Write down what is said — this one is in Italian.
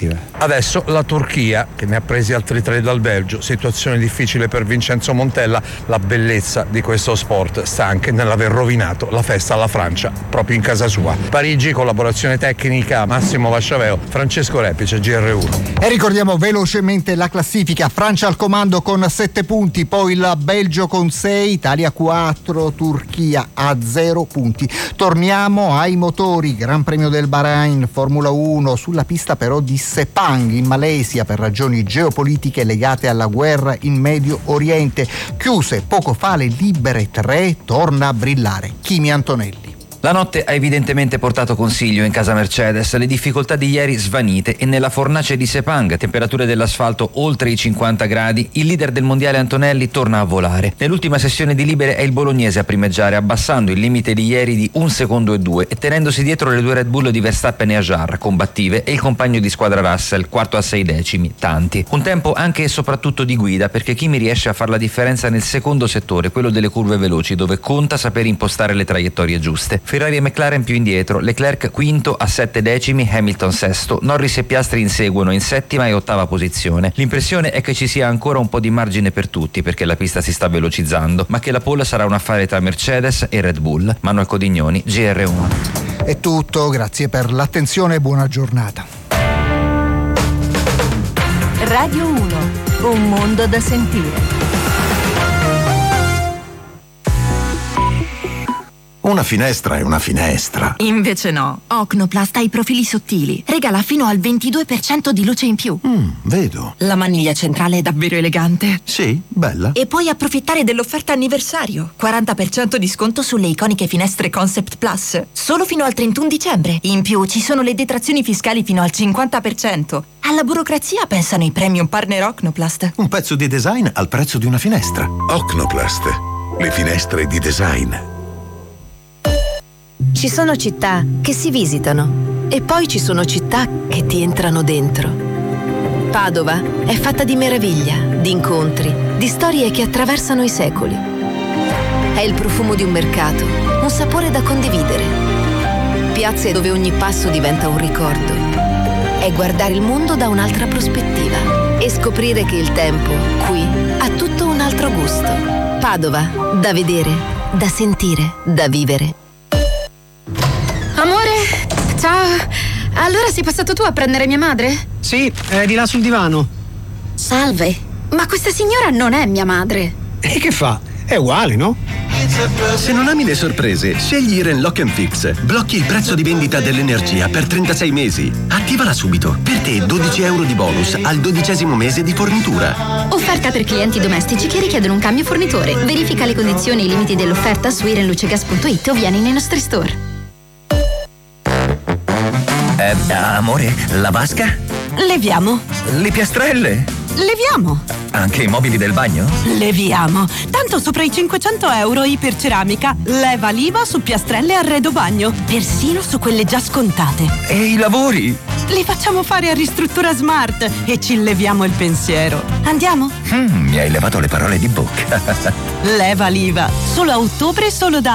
positive. Adesso la Turchia, che ne ha presi altri 3 dal Belgio. Situazione difficile per Vincenzo Montella. La bellezza di questo sport sta anche nell'aver rovinato la festa alla Francia proprio in casa sua. Parigi, collaborazione tecnica Massimo Vasciaveo, Francesco Repice, GR1. E ricordiamo velocemente la classifica: Francia al comando con 7 punti, poi il Belgio con 6, Italia 4, Turchia a 0 punti. Torniamo ai motori. Gran Premio del Bahrain, Formula 1, sulla pista però di Sepang in Malesia per ragioni geopolitiche legate alla guerra in Medio Oriente. Chiuse poco fa le libere 3, torna a brillare Kimi Antonelli. La notte ha evidentemente portato consiglio in casa Mercedes, le difficoltà di ieri svanite e nella fornace di Sepang, temperature dell'asfalto oltre i 50 gradi, il leader del mondiale Antonelli torna a volare. Nell'ultima sessione di libere è il bolognese a primeggiare, abbassando il limite di ieri di 1 secondo e 2 e tenendosi dietro le 2 Red Bull di Verstappen e Ajar, combattive, e il compagno di squadra Russell, quarto a 6 decimi, tanti. Un tempo anche e soprattutto di guida, perché Kimi riesce a fare la differenza nel secondo settore, quello delle curve veloci, dove conta saper impostare le traiettorie giuste. Ferrari e McLaren più indietro, Leclerc quinto a 7 decimi, Hamilton sesto, Norris e Piastri inseguono in settima e ottava posizione. L'impressione è che ci sia ancora un po' di margine per tutti, perché la pista si sta velocizzando, ma che la pole sarà un affare tra Mercedes e Red Bull. Manuel Codignoni, GR1. È tutto, grazie per l'attenzione e buona giornata. Radio 1, un mondo da sentire. Una finestra è una finestra. Invece no. Ocnoplast ha i profili sottili. Regala fino al 22% di luce in più. Vedo. La maniglia centrale è davvero elegante. Sì, bella. E puoi approfittare dell'offerta anniversario. 40% di sconto sulle iconiche finestre Concept Plus. Solo fino al 31 dicembre. In più ci sono le detrazioni fiscali fino al 50%. Alla burocrazia pensano i premium partner Ocnoplast. Un pezzo di design al prezzo di una finestra. Ocnoplast. Le finestre di design. Ci sono città che si visitano e poi ci sono città che ti entrano dentro. Padova è fatta di meraviglia, di incontri, di storie che attraversano i secoli. È il profumo di un mercato, un sapore da condividere. Piazze dove ogni passo diventa un ricordo. È guardare il mondo da un'altra prospettiva e scoprire che il tempo qui ha tutto un altro gusto. Padova, da vedere, da sentire, da vivere. Amore, ciao. Allora sei passato tu a prendere mia madre? Sì, è di là sul divano. Salve, ma questa signora non è mia madre. E che fa? È uguale, no? Se non ami le sorprese, scegli Iren Lock & Fix. Blocchi il prezzo di vendita dell'energia per 36 mesi. Attivala subito. Per te 12 euro di bonus al 12° mese di fornitura. Offerta per clienti domestici che richiedono un cambio fornitore. Verifica le condizioni e i limiti dell'offerta su irenlucegas.it o vieni nei nostri store. Amore, la vasca? Leviamo. Le piastrelle? Leviamo. Anche i mobili del bagno? Leviamo. Tanto sopra i 500 euro iperceramica. Leva l'IVA su piastrelle e arredo bagno. Persino su quelle già scontate. E i lavori? Li facciamo fare a Ristruttura Smart e ci leviamo il pensiero. Andiamo? Mi hai levato le parole di bocca. Leva l'IVA. Solo a ottobre, solo da